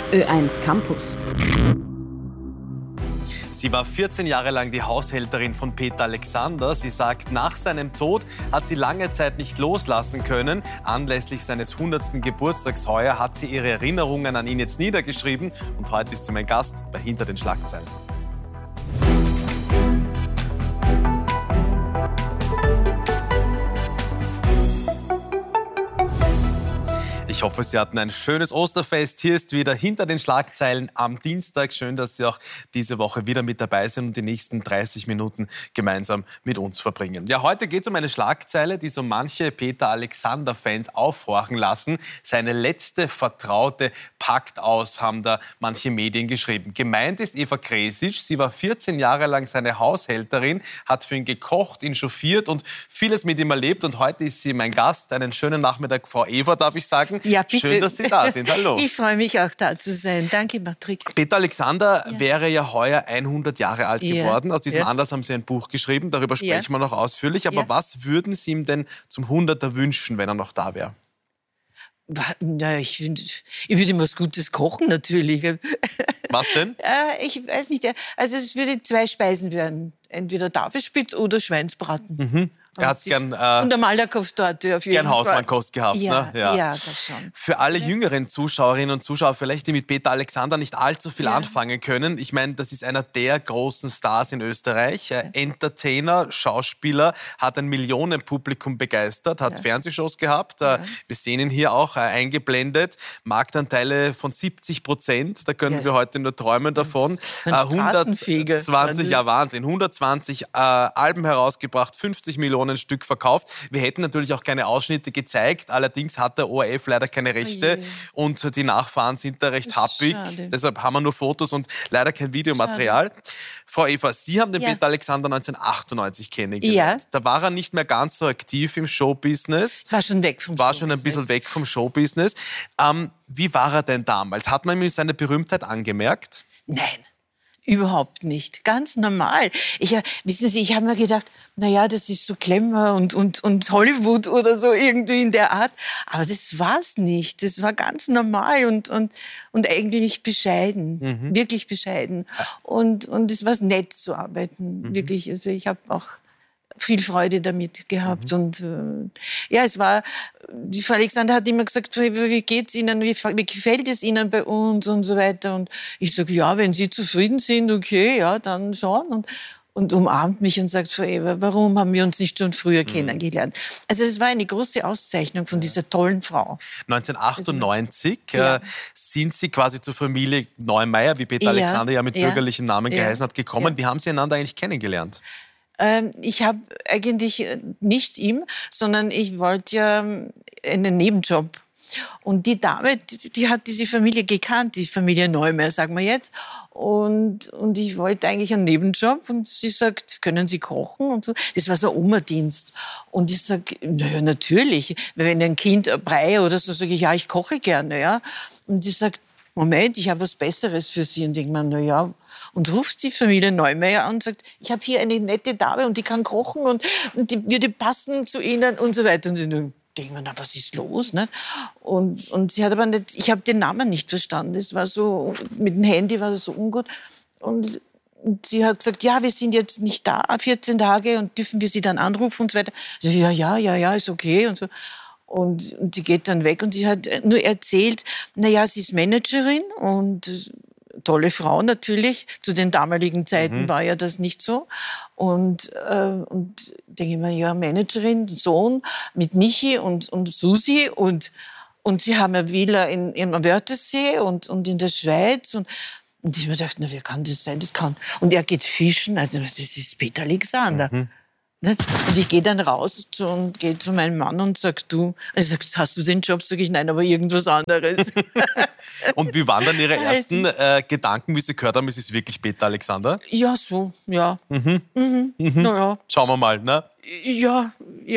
Ö1 Campus. Sie war 14 Jahre lang die Haushälterin von Peter Alexander. Sie sagt, nach seinem Tod hat sie lange Zeit nicht loslassen können. Anlässlich seines 100. Geburtstags heuer hat sie ihre Erinnerungen an ihn jetzt niedergeschrieben. Und heute ist sie mein Gast bei Hinter den Schlagzeilen. Ich hoffe, Sie hatten ein schönes Osterfest. Hier ist wieder Hinter den Schlagzeilen am Dienstag. Schön, dass Sie auch diese Woche wieder mit dabei sind und die nächsten 30 Minuten gemeinsam mit uns verbringen. Ja, heute geht es um eine Schlagzeile, die so manche Peter Alexander-Fans aufhorchen lassen. Seine letzte Vertraute packt aus, haben da manche Medien geschrieben. Gemeint ist Eva Kresic. Sie war 14 Jahre lang seine Haushälterin, hat für ihn gekocht, ihn chauffiert und vieles mit ihm erlebt. Und heute ist sie mein Gast. Einen schönen Nachmittag, Frau Eva, darf ich sagen. Ja, bitte. Schön, dass Sie da sind. Hallo. Ich freue mich auch, da zu sein. Danke, Patrick. Peter Alexander wäre ja heuer 100 Jahre alt geworden. Aus diesem Ja. Anlass haben Sie ein Buch geschrieben. Darüber sprechen wir noch ausführlich. Aber Ja. was würden Sie ihm denn zum 100er wünschen, wenn er noch da wäre? Na, ich würde ihm was Gutes kochen, natürlich. Was denn? Ich weiß nicht. Also es würde 2 Speisen werden. Entweder Tafelspitz oder Schweinsbraten. Er hat es gern, Und eine Malakoff-Torte auf jeden gern Fall. Hausmannkost gehabt. Ja, ne? ja, das schon. Für alle jüngeren Zuschauerinnen und Zuschauer, vielleicht die mit Peter Alexander nicht allzu viel anfangen können. Ich meine, das ist einer der großen Stars in Österreich. Entertainer, Schauspieler, hat ein Millionenpublikum begeistert, hat Fernsehshows gehabt. Wir sehen ihn hier auch eingeblendet. Marktanteile von 70%. Da können wir heute nur träumen davon. Ein Straßenfeger. 120, ja Wahnsinn. 120 Alben herausgebracht, 50 Millionen Stück verkauft. Wir hätten natürlich auch keine Ausschnitte gezeigt. Allerdings hat der ORF leider keine Rechte. Und die Nachfahren sind da recht happig. schade. Deshalb haben wir nur Fotos und leider kein Videomaterial. Frau Eva, Sie haben den Peter Alexander 1998 kennengelernt. Ja. Da war er nicht mehr ganz so aktiv im Showbusiness. War schon weg vom War schon ein bisschen weg vom Showbusiness. Wie war er denn damals? Hat man ihm seine Berühmtheit angemerkt? Nein. Überhaupt nicht. Ganz normal. Wissen Sie, ich habe mir gedacht, naja, das ist so Glamour und Hollywood oder so irgendwie in der Art. Aber das war's nicht. Das war ganz normal und eigentlich bescheiden. Wirklich bescheiden. Und es war nett zu arbeiten. Wirklich. Also ich habe auch viel Freude damit gehabt. Und es war, die Frau Alexander hat immer gesagt, wie geht's Ihnen, wie gefällt es Ihnen bei uns und so weiter. Und ich sage, ja, wenn Sie zufrieden sind, okay, ja, dann schon. Und umarmt mich und sagt, Frau Eva, warum haben wir uns nicht schon früher kennengelernt? Also es war eine große Auszeichnung von dieser tollen Frau. 1998 sind Sie quasi zur Familie Neumeier, wie Peter Alexander ja mit bürgerlichem Namen geheißen hat, gekommen. Wie haben Sie einander eigentlich kennengelernt? Ich habe eigentlich nicht ihm, sondern ich wollte ja einen Nebenjob. Und die Dame, die hat diese Familie gekannt, die Familie Neumeier, sagen wir jetzt. Und ich wollte eigentlich einen Nebenjob. Und sie sagt, können Sie kochen? Und so. Das war so ein Oma-Dienst. Und ich sage, naja, natürlich. Wenn ein Kind ein Brei oder so, sage ich, ja, ich koche gerne. Ja. Und sie sagt, Moment, ich habe was Besseres für Sie. Und ich meine, naja. Und ruft die Familie Neumeier an und sagt, ich habe hier eine nette Dame und die kann kochen und die würde passen zu Ihnen und so weiter. Und ich denke mir, na, was ist los? Ne? Und sie hat aber nicht, ich habe den Namen nicht verstanden. Es war so, mit dem Handy war das so ungut. Und sie hat gesagt, ja, wir sind jetzt nicht da, 14 Tage und dürfen wir Sie dann anrufen und so weiter. Ich so, ja, ist okay und so. Und sie geht dann weg und sie hat nur erzählt, naja, sie ist Managerin und tolle Frau natürlich. Zu den damaligen Zeiten war ja das nicht so. Und denke ich mir, ja, Managerin, Sohn mit Michi und Susi und sie haben eine Villa im Wörthersee und in der Schweiz und ich mir dachte, na, wie kann das sein? Das kann. Und er geht fischen, also das ist Peter Alexander. Nicht? Und ich gehe dann raus und gehe zu meinem Mann und sage, er sagt, hast du den Job? Sag ich, nein, aber irgendwas anderes. Und wie waren dann Ihre ersten Gedanken, wie Sie gehört haben, es ist wirklich Peter Alexander? Ja, so, ja. Naja. Schauen wir mal, ne? Ja,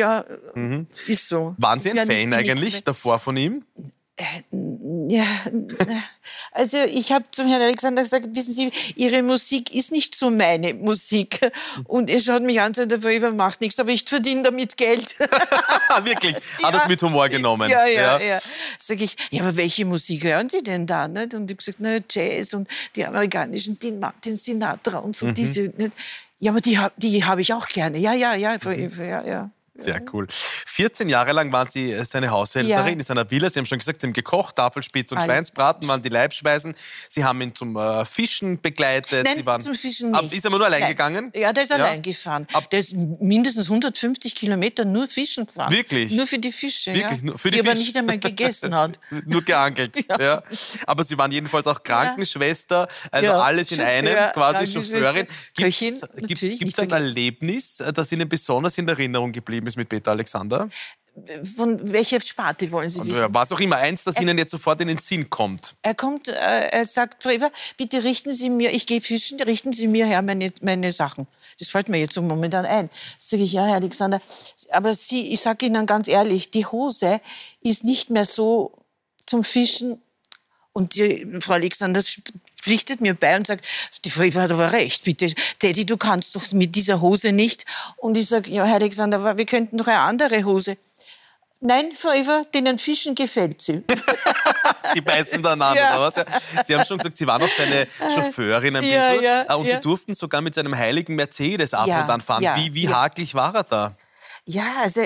ist so. Waren Sie ein Ja, Fan nicht eigentlich davor von ihm? Ja, Also ich habe zum Herrn Alexander gesagt, wissen Sie, Ihre Musik ist nicht so meine Musik. Und er schaut mich an und sagt, der Frau Eva macht nichts, aber ich verdiene damit Geld. Wirklich? Hat es mit Humor genommen? Ja. Sag ich, ja, aber welche Musik hören Sie denn da? Nicht? Und ich habe gesagt, na, Jazz und die amerikanischen, Dean Martin, Sinatra und so diese. Nicht? Ja, aber die habe ich auch gerne. Ja, Frau Eva, ja. Sehr cool. 14 Jahre lang waren Sie seine Haushälterin in seiner Villa. Sie haben schon gesagt, Sie haben gekocht, Tafelspitz und Schweinsbraten waren die Leibspeisen. Sie haben ihn zum Fischen begleitet. Nein, Sie waren, zum Fischen nicht. Ist er nur allein gegangen? Ja, der ist allein gefahren. Der ist mindestens 150 Kilometer nur fischen gefahren. Wirklich? Nur für die Fische, Wirklich? Nur für die die Fische? aber nicht einmal gegessen hat. Nur geangelt, ja. Aber Sie waren jedenfalls auch Krankenschwester, also alles in einem, quasi Chauffeurin. Köchin, Gibt es ein Erlebnis, das Ihnen besonders in Erinnerung geblieben ist mit Peter Alexander? Von welcher Sparte wollen Sie wissen? Was auch immer, eins, das Ihnen jetzt sofort in den Sinn kommt. Er sagt, Frau Eva, bitte richten Sie mir, ich gehe fischen, richten Sie mir her meine Sachen. Das fällt mir jetzt so momentan ein. Sage ich, ja, Herr Alexander, aber ich sage Ihnen ganz ehrlich, die Hose ist nicht mehr so zum Fischen. Und die Frau Alexander pflichtet mir bei und sagt, die Frau Eva hat aber recht, bitte, Teddy, du kannst doch mit dieser Hose nicht. Und ich sage, ja, Herr Alexander, wir könnten doch eine andere Hose. Nein, Frau Eva, denen Fischen gefällt sie. Die beißen dann an, oder was? Ja. Sie haben schon gesagt, Sie waren auch seine Chauffeurin ein bisschen. Und Sie durften sogar mit seinem heiligen Mercedes ab und an fahren. Wie hakelig war er da? Ja, also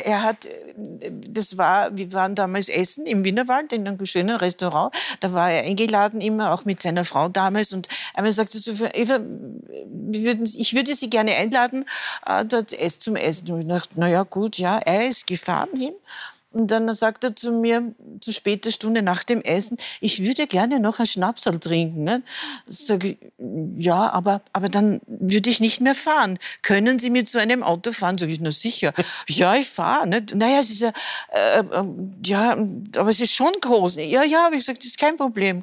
wir waren damals essen im Wienerwald in einem schönen Restaurant. Da war er eingeladen immer, auch mit seiner Frau damals. Und einmal sagte so, Eva, ich würde Sie gerne einladen, dort zum Essen. Und ich dachte, na ja, gut, ja, er ist gefahren hin. Und dann sagt er zu mir, zu später Stunde nach dem Essen, ich würde gerne noch ein Schnapsal trinken. Ne? Sag ich, ja, aber dann würde ich nicht mehr fahren. Können Sie mit so einem Auto fahren? Sag ich, na sicher. Ja, ich fahre. Ne? Naja, es ist ja, aber es ist schon groß. Ja, habe ich gesagt, das ist kein Problem.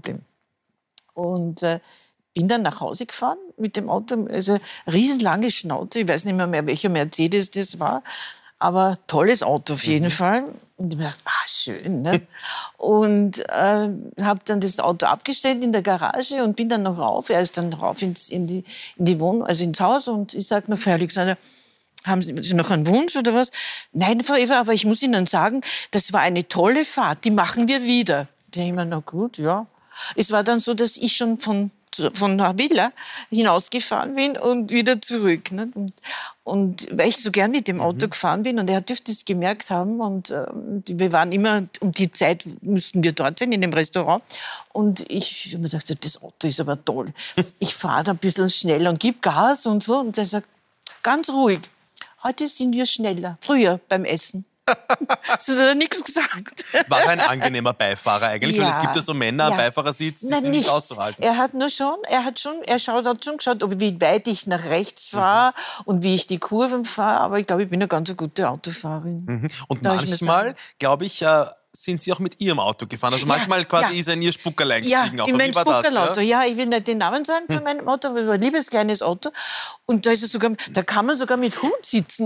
Und bin dann nach Hause gefahren mit dem Auto. Also riesenlange Schnauze, ich weiß nicht mehr welcher Mercedes das war. Aber tolles Auto auf jeden Fall. Und ich habe gedacht, schön. Ne? Und habe dann das Auto abgestellt in der Garage und bin dann noch rauf. Er ist dann rauf in die Wohnung, also ins Haus. Und ich sage noch, Frau Alexander, haben Sie noch einen Wunsch oder was? Nein, Frau Eva, aber ich muss Ihnen sagen, das war eine tolle Fahrt. Die machen wir wieder. Da denke ich mir, na gut, ja. Es war dann so, dass ich schon von der Villa hinausgefahren bin und wieder zurück. Ne? Und weil ich so gern mit dem Auto gefahren bin und er dürfte es gemerkt haben und wir waren immer, um die Zeit müssten wir dort sein, in dem Restaurant. Und ich habe mir gedacht, das Auto ist aber toll. Ich fahre da ein bisschen schneller und gebe Gas und so. Und er sagt, ganz ruhig, heute sind wir schneller, früher beim Essen. So hat er nichts gesagt. War er ein angenehmer Beifahrer eigentlich? Ja, weil es gibt ja so Männer am Beifahrersitz, die sind nicht auszuhalten. Er hat schon geschaut, wie weit ich nach rechts fahre und wie ich die Kurven fahre. Aber ich glaube, ich bin eine ganz gute Autofahrerin. Und manchmal, glaube ich, sind Sie auch mit Ihrem Auto gefahren? Also manchmal quasi ist er in Ihr Spuckerlein gestiegen. In mein Spuckerauto. Ja, ich will nicht den Namen sagen von meinem Auto, aber es war ein liebes kleines Auto. Und da kann man sogar mit Hund sitzen.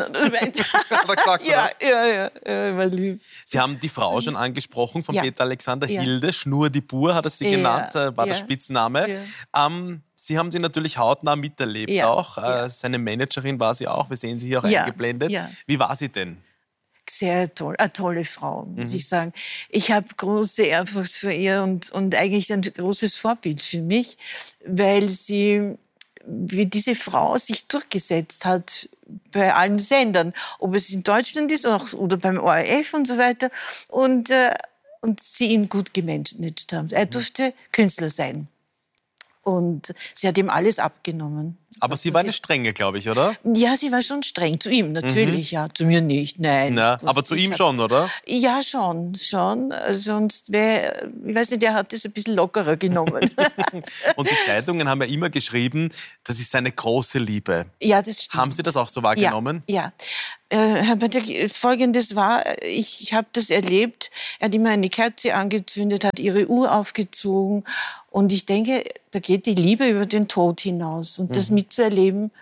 War lieb. Sie haben die Frau schon angesprochen von Peter Alexander, Hilde, Schnur die Bur hat er sie genannt, war der Spitzname. Sie haben sie natürlich hautnah miterlebt auch. Seine Managerin war sie auch, wir sehen sie hier auch eingeblendet. Wie war sie denn? Sehr toll, eine tolle Frau, muss ich sagen. Ich habe große Ehrfurcht für ihr und eigentlich ein großes Vorbild für mich, weil sie, wie diese Frau sich durchgesetzt hat bei allen Sendern, ob es in Deutschland ist oder beim ORF und so weiter. Und sie ihn gut gemanagt haben. Er durfte Künstler sein. Und sie hat ihm alles abgenommen. Aber sie war eine Strenge, glaube ich, oder? Ja, sie war schon streng. Zu ihm natürlich, ja. Zu mir nicht, nein. Ja, aber zu ihm schon, oder? Ja, schon. Sonst wäre, ich weiß nicht, er hat das ein bisschen lockerer genommen. Und die Zeitungen haben ja immer geschrieben, das ist seine große Liebe. Ja, das stimmt. Haben Sie das auch so wahrgenommen? Ja. Herr Patek, Folgendes war, ich habe das erlebt, er hat immer eine Kerze angezündet, hat ihre Uhr aufgezogen und ich denke, da geht die Liebe über den Tod hinaus und das mitzuerleben,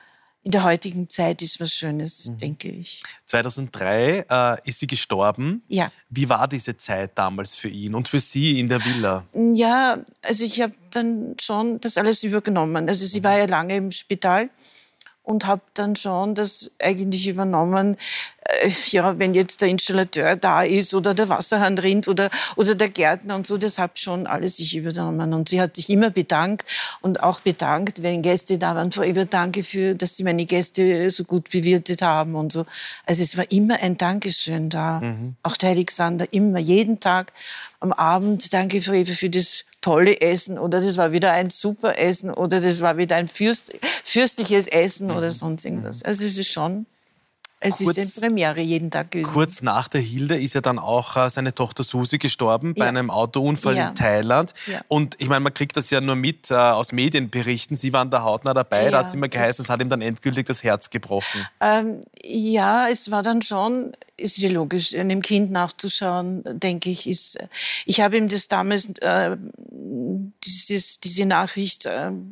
in der heutigen Zeit ist was Schönes, denke ich. 2003 ist sie gestorben. Ja. Wie war diese Zeit damals für ihn und für Sie in der Villa? Ja, also ich habe dann schon das alles übergenommen. Also sie war ja lange im Spital und habe dann schon das eigentlich übernommen. Ja, wenn jetzt der Installateur da ist oder der Wasserhahn rinnt oder der Gärtner und so, das habe schon alles ich übernommen. Und sie hat sich immer bedankt und auch bedankt, wenn Gäste da waren. Frau Eva, danke für, dass Sie meine Gäste so gut bewirtet haben und so. Also es war immer ein Dankeschön da. Auch der Alexander, immer, jeden Tag am Abend, danke Frau Eva für das tolle Essen oder das war wieder ein super Essen oder das war wieder ein fürstliches Essen oder sonst irgendwas. Also es ist schon... Es ist eine Premiere jeden Tag gewesen. Kurz nach der Hilde ist ja dann auch seine Tochter Susi gestorben bei einem Autounfall in Thailand. Ja. Und ich meine, man kriegt das ja nur mit aus Medienberichten. Sie waren da hautnah dabei. Da hat es immer geheißen, es hat ihm dann endgültig das Herz gebrochen. Ja, es war dann schon, ist ja logisch, einem Kind nachzuschauen, denke ich, ist... Ich habe ihm das damals, diese Nachricht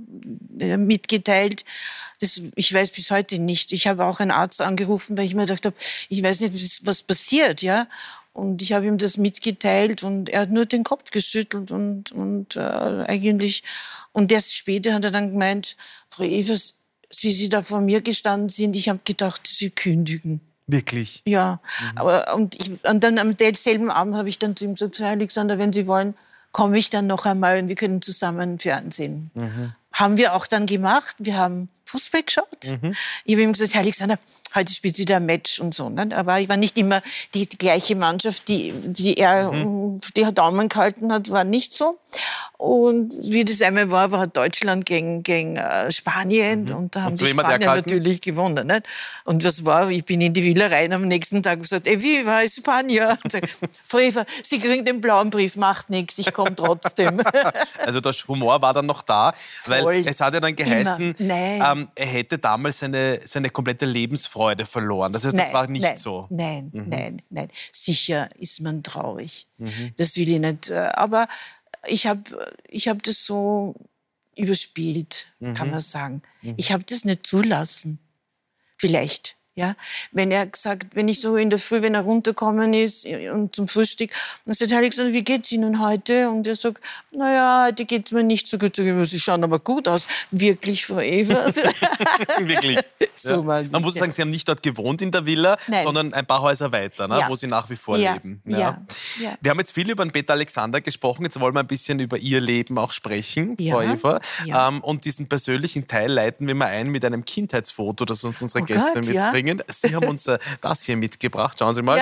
mitgeteilt. Ich weiß bis heute nicht. Ich habe auch einen Arzt angerufen, weil ich mir gedacht habe, ich weiß nicht, was passiert, ja. Und ich habe ihm das mitgeteilt und er hat nur den Kopf geschüttelt und eigentlich... Und erst später hat er dann gemeint, Frau Evers, wie Sie da vor mir gestanden sind, ich habe gedacht, Sie kündigen. Wirklich? Ja. Aber, und dann am selben Abend habe ich dann zu ihm gesagt, Herr Alexander, wenn Sie wollen, komme ich dann noch einmal und wir können zusammen Fernsehen. Haben wir auch dann gemacht. Wir haben Fußball geschaut. Ich habe ihm gesagt, Herr Alexander, heute spielt wieder ein Match und so. Ne? Aber ich war nicht immer die gleiche Mannschaft, die er die Daumen gehalten hat, war nicht so. Und wie das einmal war Deutschland gegen Spanien und da haben die Spanier natürlich gewonnen. Nicht? Und was war? Ich bin in die Villa rein am nächsten Tag und gesagt, wie war Spanier? Frau Eva, Sie kriegen den blauen Brief, macht nichts, ich komme trotzdem. Also der Humor war dann noch da, weil Voll. es hat ja dann geheißen, Nein. Er hätte damals seine komplette Lebensfreude verloren. Das heißt, das war nicht so. Nein. Sicher ist man traurig. Das will ich nicht. Aber ich hab das so überspielt, kann man sagen. Ich habe das nicht zulassen. Vielleicht. Ja, wenn ich so in der Früh, wenn er runtergekommen ist und zum Frühstück, und sagt, Herr Alexander, wie geht's Ihnen heute? Und er sagt, naja, heute geht's mir nicht so gut. Sie schauen aber gut aus. Wirklich, Frau Eva? Wirklich. So ja. Man muss sagen, Sie haben nicht dort gewohnt in der Villa, sondern ein paar Häuser weiter, ne, wo Sie nach wie vor leben. Ja. Wir haben jetzt viel über den Peter Alexander gesprochen. Jetzt wollen wir ein bisschen über Ihr Leben auch sprechen, Frau Eva. Ja. Und diesen persönlichen Teil leiten wir mal ein mit einem Kindheitsfoto, das uns unsere Gäste mitbringen. Sie haben uns das hier mitgebracht. Schauen Sie mal.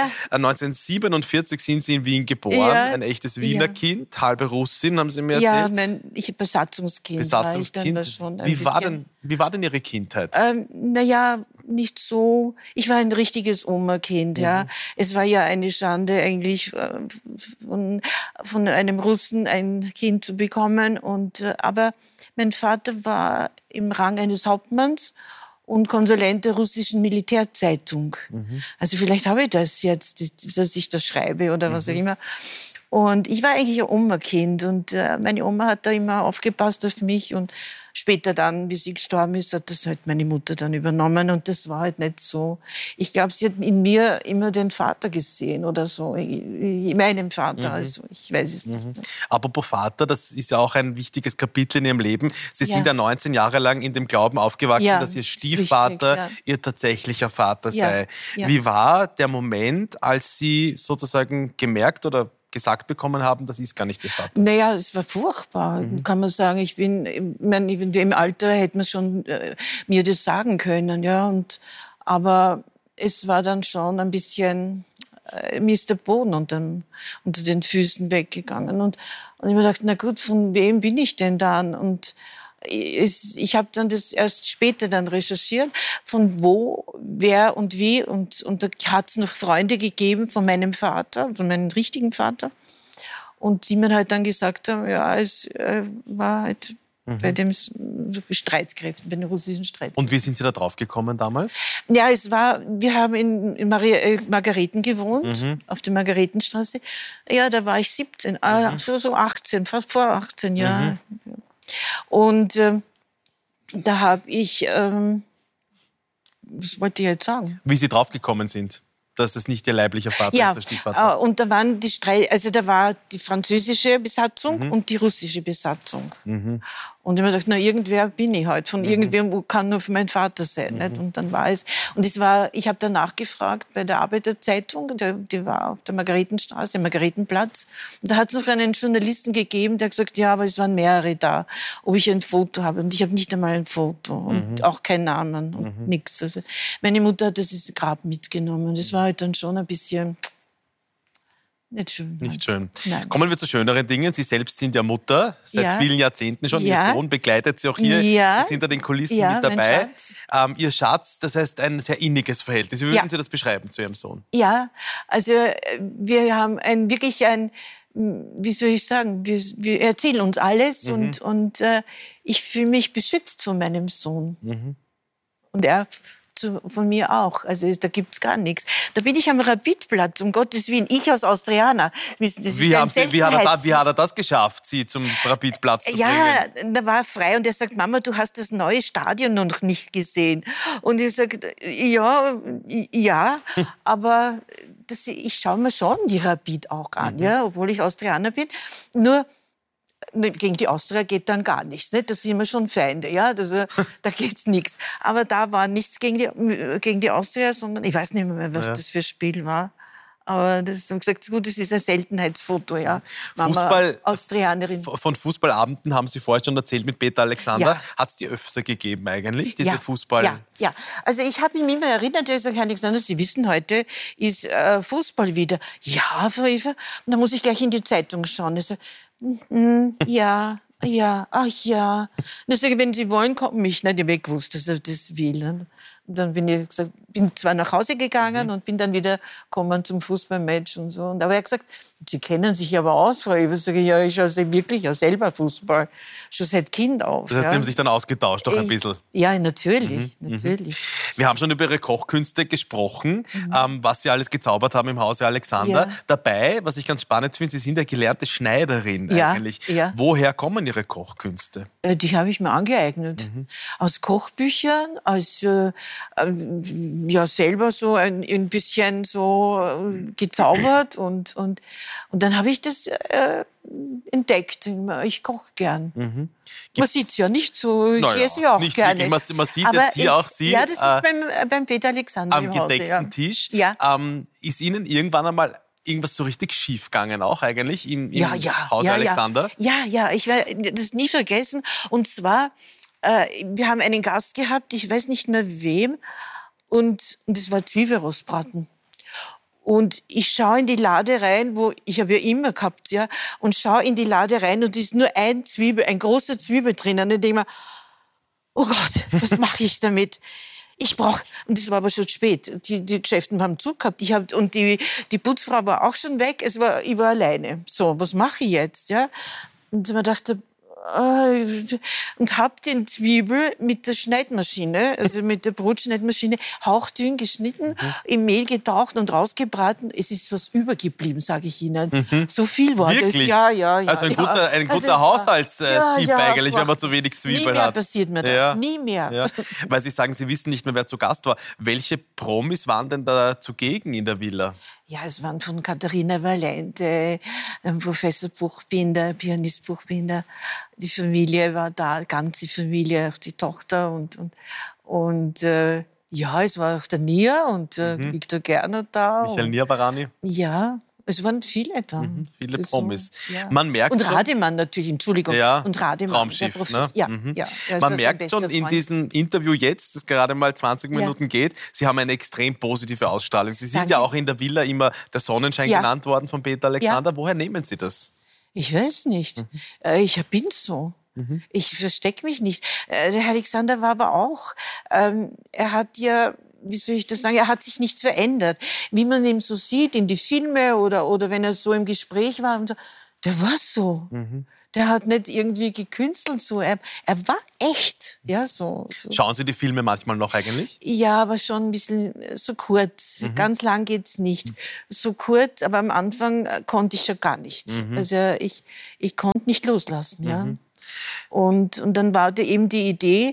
1947 sind Sie in Wien geboren. Ein echtes Wiener Kind. Halbe Russin, haben Sie mir erzählt. Ja, Besatzungskind. Besatzungskind. War ich dann schon wie war denn Ihre Kindheit? Naja, nicht so. Ich war ein richtiges Oma-Kind. Ja. Es war ja eine Schande eigentlich von einem Russen ein Kind zu bekommen. Aber mein Vater war im Rang eines Hauptmanns und Konsulent der russischen Militärzeitung. Also vielleicht habe ich das jetzt, dass ich das schreibe oder was auch immer. Und ich war eigentlich ein Oma-Kind und meine Oma hat da immer aufgepasst auf mich und später dann, wie sie gestorben ist, hat das halt meine Mutter dann übernommen und das war halt nicht so. Ich glaube, sie hat in mir immer den Vater gesehen oder so, in meinem Vater, also ich weiß es nicht. Apropos Vater, das ist ja auch ein wichtiges Kapitel in Ihrem Leben. Sie sind ja 19 Jahre lang in dem Glauben aufgewachsen, dass Ihr Stiefvater richtig, Ihr tatsächlicher Vater sei. Wie war der Moment, als Sie sozusagen gemerkt oder gesagt bekommen haben, das ist gar nicht Ihr Vater? Naja, es war furchtbar, kann man sagen. Im Alter hätte man schon mir das sagen können, ja. Aber es war dann schon ein bisschen, mir ist der Boden unter den Füßen weggegangen. Und ich habe mir gedacht, na gut, von wem bin ich denn dann? Und ich habe dann das erst später dann recherchiert, von wo, wer und wie. Und da hat es noch Freunde gegeben von meinem Vater, von meinem richtigen Vater. Und die mir halt dann gesagt haben, ja, es war halt bei den Streitkräften, bei den russischen Streitkräften. Und wie sind Sie da drauf gekommen damals? Ja, wir haben in Margareten gewohnt, auf der Margaretenstraße. Ja, da war ich 17, so 18, fast vor 18 Jahren. Und da habe ich was wollte ich jetzt sagen? Wie Sie draufgekommen sind, dass es nicht Ihr leiblicher Vater ist, der Stiefvater. Ja, und da waren da war die französische Besatzung und die russische Besatzung. Und ich habe mir gedacht, irgendwer bin ich halt. Von irgendwem kann nur mein Vater sein. Nicht? Und dann war es. Und ich habe danach gefragt bei der Arbeiterzeitung, die war auf der Margaretenstraße, Margaretenplatz. Und da hat es noch einen Journalisten gegeben, der hat gesagt, ja, aber es waren mehrere da, ob ich ein Foto habe. Und ich habe nicht einmal ein Foto und auch keinen Namen und nichts. Also meine Mutter hat das Grab mitgenommen. Und das war halt dann schon ein bisschen... Nicht schön. Nicht schön. Nein. Kommen wir zu schöneren Dingen. Sie selbst sind ja Mutter, seit vielen Jahrzehnten schon. Ja. Ihr Sohn begleitet Sie auch hier, ist hinter den Kulissen mit dabei. Mein Schatz. Ihr Schatz, das heißt ein sehr inniges Verhältnis. Wie würden Sie das beschreiben zu Ihrem Sohn? Ja, also wir haben wie soll ich sagen, wir erzählen uns alles und ich fühle mich beschützt von meinem Sohn. Und er von mir auch. Also da gibt's gar nichts. Da bin ich am Rapidplatz, um Gottes Willen. Ich als Austrianer. Wie hat er das geschafft, Sie zum Rapidplatz zu bringen? Ja, da war er frei und er sagt, Mama, du hast das neue Stadion noch nicht gesehen. Und ich sage, ja, aber ich schaue mir schon die Rapid auch an, ja, obwohl ich Austrianer bin. Nur gegen die Austria geht dann gar nichts. Nicht? Das sind immer schon Feinde, ja? Da geht's nichts. Aber da war nichts gegen die Austria, sondern ich weiß nicht mehr, was das für ein Spiel war. Aber das ist gesagt, gut, das ist ein Seltenheitsfoto, ja. Mama, Austrianerin. Von Fußballabenden haben Sie vorher schon erzählt mit Peter Alexander. Ja. Hat es die öfter gegeben eigentlich, diese Fußball? Ja. Also ich habe ihn immer erinnert, er sagt, Herr Alexander, Sie wissen, heute ist Fußball wieder. Ja, Frau Eva. Und dann muss ich gleich in die Zeitung schauen. Also, ja. Ach ja. Und ich sage, wenn Sie wollen, kommen mich. Nein, ich habe gewusst, dass er das will. Und dann bin zwar nach Hause gegangen und bin dann wieder gekommen zum Fußballmatch und so. Aber er hat gesagt, Sie kennen sich aber aus, Frau Eva. Sage ich, ja, ich schaue wirklich ja selber Fußball. Schon seit Kind auf. Das heißt, Sie haben sich dann ausgetauscht auch ein bisschen? Ja, natürlich. Wir haben schon über Ihre Kochkünste gesprochen, was Sie alles gezaubert haben im Hause Alexander. Ja. Dabei, was ich ganz spannend finde, Sie sind ja gelernte Schneiderin eigentlich. Ja. Woher kommen Ihre Kochkünste? Die habe ich mir angeeignet. Aus Kochbüchern, aus selber so ein bisschen so gezaubert und dann habe ich das entdeckt. Ich koche gern. Man sieht es ja nicht so, ich esse ja auch nicht gerne. Man sieht aber jetzt hier auch Sie. Ja, das ist beim Peter Alexander am gedeckten Tisch. Ja. Ist Ihnen irgendwann einmal irgendwas so richtig schief gegangen auch eigentlich im Hause Alexander? Ja, ich werde das nie vergessen. Und zwar, wir haben einen Gast gehabt, ich weiß nicht mehr wem, und das war Zwiebelrostbraten. Und ich schaue in die Lade rein, ich habe ja immer gehabt, ja, und schaue in die Lade rein und es ist nur ein großer Zwiebel drin. Und ich denke mir, oh Gott, was mache ich damit? Und das war aber schon spät. Die Geschäfte haben zugehabt. Und die Putzfrau war auch schon weg. Ich war alleine. So, was mache ich jetzt, ja? Und ich mir dachte, und habe den Zwiebel mit der Schneidmaschine, also mit der Brotschneidmaschine, hauchdünn geschnitten, im Mehl getaucht und rausgebraten. Es ist was übergeblieben, sage ich Ihnen. So viel war Wirklich? das. Ja. Also ein guter Haushaltstipp eigentlich, wenn man zu wenig Zwiebeln hat. Nie mehr passiert mir das. Nie mehr. Ja. Weil Sie sagen, Sie wissen nicht mehr, wer zu Gast war. Welche Promis waren denn da zugegen in der Villa? Ja, es waren von Katharina Valente, Professor Buchbinder, Pianist Buchbinder. Die Familie war da, ganze Familie, auch die Tochter und es war auch der Nia und Viktor Gerner da. Michael Niavarani. Ja, es waren viele da. Viele Promis. So, ja. Man merkt und schon, Rademann natürlich, Entschuldigung. Ja, und Rademann, Traumschiff. Man merkt schon in diesem Interview jetzt, das gerade mal 20 Minuten geht, Sie haben eine extrem positive Ausstrahlung. Sie sind ja auch in der Villa immer der Sonnenschein genannt worden von Peter Alexander. Woher nehmen Sie das? Ich weiß nicht. Ich bin so. Ich verstecke mich nicht. Der Herr Alexander war aber auch, er hat ja, wie soll ich das sagen, er hat sich nichts verändert. Wie man ihn so sieht in die Filme oder wenn er so im Gespräch war, der war so. Der hat nicht irgendwie gekünstelt, so. Er war echt, ja, so. Schauen Sie die Filme manchmal noch eigentlich? Ja, aber schon ein bisschen so kurz. Ganz lang geht's nicht. So kurz, aber am Anfang konnte ich schon gar nicht. Also ich konnte nicht loslassen, ja. Und dann war eben die Idee,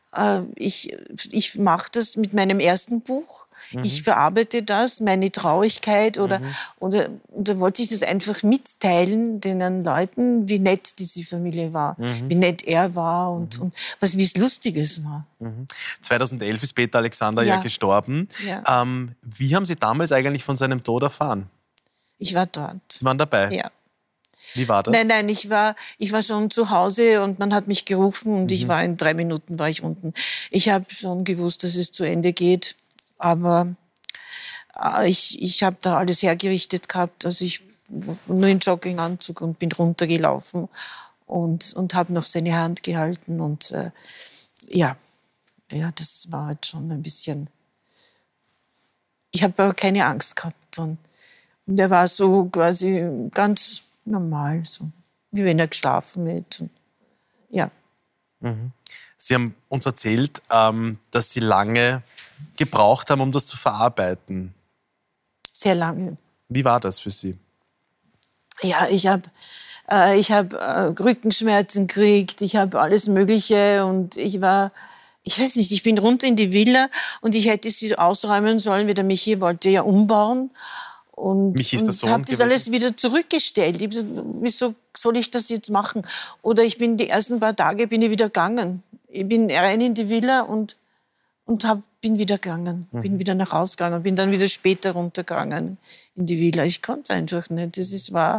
Ich mache das mit meinem ersten Buch. Ich verarbeite das, meine Traurigkeit oder da wollte ich das einfach mitteilen den Leuten, wie nett diese Familie war, wie nett er war und wie es Lustiges war. 2011 ist Peter Alexander ja gestorben. Ja. Wie haben Sie damals eigentlich von seinem Tod erfahren? Ich war dort. Sie waren dabei? Ja. Wie war das? Nein, ich war schon zu Hause und man hat mich gerufen und ich war in 3 Minuten war ich unten. Ich habe schon gewusst, dass es zu Ende geht, aber ich habe da alles hergerichtet gehabt, also ich nur in Jogginganzug und bin runtergelaufen und habe noch seine Hand gehalten und ja, das war halt schon ein bisschen. Ich habe aber keine Angst gehabt und er war so quasi ganz normal, so wie wenn er geschlafen hätte. Und, ja. Sie haben uns erzählt, dass Sie lange gebraucht haben, um das zu verarbeiten. Sehr lange. Wie war das für Sie? Ja, ich hab Rückenschmerzen gekriegt, ich habe alles Mögliche und ich weiß nicht, ich bin runter in die Villa und ich hätte sie ausräumen sollen, wie der Michi wollte ja umbauen. Und habe das alles wieder zurückgestellt. Ich hab gesagt, wieso soll ich das jetzt machen? Oder ich bin die ersten paar Tage bin ich wieder gegangen. Ich bin rein in die Villa und bin wieder gegangen. Bin wieder nach Hause gegangen. Bin dann wieder später runtergegangen in die Villa. Ich konnte einfach nicht. War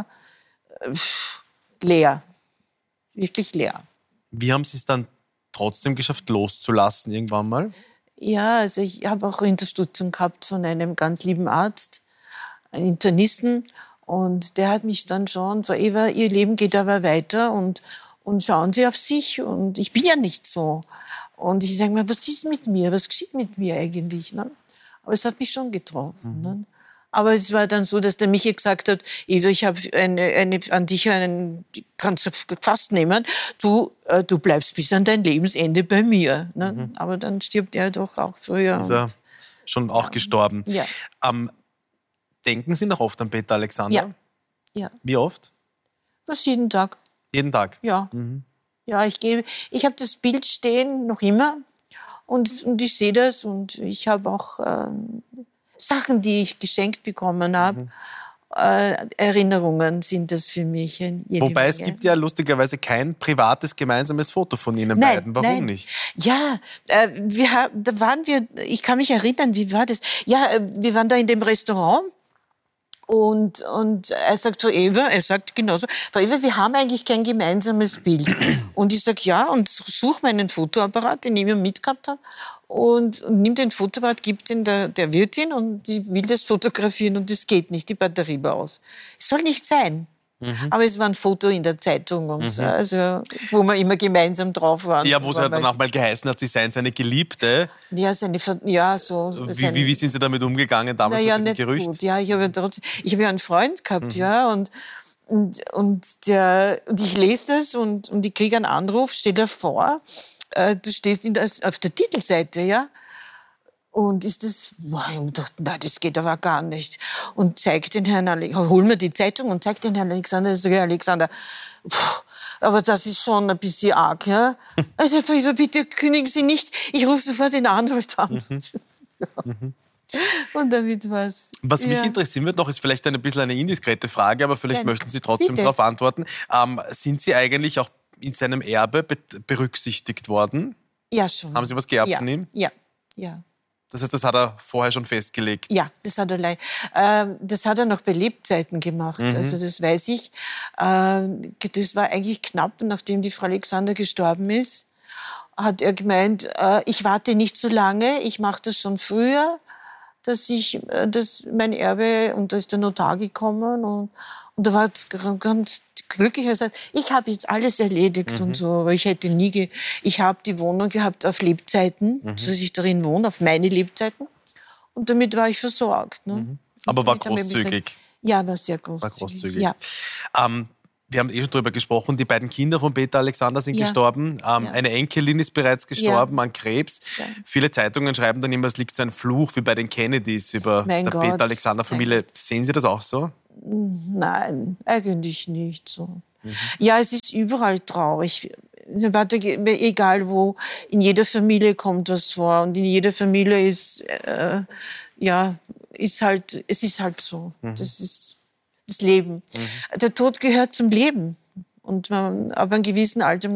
leer. Wirklich leer. Wie haben Sie es dann trotzdem geschafft, loszulassen irgendwann mal? Ja, also ich habe auch Unterstützung gehabt von einem ganz lieben Arzt, einen Internisten, und der hat mich dann schon, Frau Eva, Ihr Leben geht aber weiter und schauen Sie auf sich, und ich bin ja nicht so. Und ich sage mir, was ist mit mir, was geschieht mit mir eigentlich? Ne? Aber es hat mich schon getroffen. Ne? Aber es war dann so, dass der Michi gesagt hat, Eva, ich habe an dich kannst du fast nehmen, du bleibst bis an dein Lebensende bei mir. Ne? Aber dann stirbt er doch auch früher. Ist er schon auch gestorben. Ja. Denken Sie noch oft an Peter Alexander? Ja. Wie oft? Fast jeden Tag. Jeden Tag? Ja. Ja, ich habe das Bild stehen, noch immer. Und ich sehe das. Und ich habe auch Sachen, die ich geschenkt bekommen habe. Erinnerungen sind das für mich. Wobei es gibt ja lustigerweise kein privates gemeinsames Foto von Ihnen beiden. Warum nicht? Ja, da waren wir, ich kann mich erinnern, wie war das? Ja, wir waren da in dem Restaurant. Und er sagt zu Eva, er sagt genauso, Frau Eva, wir haben eigentlich kein gemeinsames Bild. Und ich sage, ja, und suche meinen Fotoapparat, den ich mir mitgehabt habe, und nimm den Fotoapparat, gibt den der Wirtin, und die will das fotografieren und das geht nicht, die Batterie war aus. Es soll nicht sein. Aber es war ein Foto in der Zeitung, und also, wo wir immer gemeinsam drauf waren. Ja, wo es halt dann auch mal geheißen hat, Sie seien seine Geliebte. Ja, so. Wie sind Sie damit umgegangen damals mit diesem Gerücht? Gut. Ja, ich habe ja einen Freund gehabt, ja, und ich lese das und ich kriege einen Anruf, stell dir vor, du stehst auf der Titelseite, ja. Und ist das, ich dachte, nein, das geht aber gar nicht. Und zeigt den Herrn Alexander, hol mir die Zeitung und zeigt den Herrn Alexander, ich sage, Herr Alexander, aber das ist schon ein bisschen arg, ja. Also bitte kündigen Sie nicht, ich rufe sofort den Anwalt an. Und damit war's. Was mich interessieren wird noch, ist vielleicht ein bisschen eine indiskrete Frage, aber vielleicht möchten Sie trotzdem darauf antworten. Sind Sie eigentlich auch in seinem Erbe berücksichtigt worden? Ja, schon. Haben Sie was geerbt von ihm? Ja. Das heißt, das hat er vorher schon festgelegt? Ja, das hat er noch bei Lebzeiten gemacht. Also das weiß ich. Das war eigentlich knapp, nachdem die Frau Alexander gestorben ist, hat er gemeint, ich warte nicht so lange, ich mache das schon früher, dass mein Erbe, und da ist der Notar gekommen und da war ganz glücklich, er sagt, ich habe jetzt alles erledigt und so, aber ich habe die Wohnung gehabt auf Lebzeiten, dass ich darin wohne, auf meine Lebzeiten, und damit war ich versorgt. Ne? Aber war großzügig? Ja, war sehr großzügig. Ja. Wir haben schon darüber gesprochen, die beiden Kinder von Peter Alexander sind gestorben. Eine Enkelin ist bereits gestorben an Krebs. Ja. Viele Zeitungen schreiben dann immer, es liegt so ein Fluch wie bei den Kennedys über der Peter Alexander-Familie. Sehen Sie das auch so? Nein, eigentlich nicht so. Ja, es ist überall traurig. egal wo, in jeder Familie kommt was vor und in jeder Familie ist, es ist halt so. Das ist das Leben. Der Tod gehört zum Leben und ab einem gewissen Alter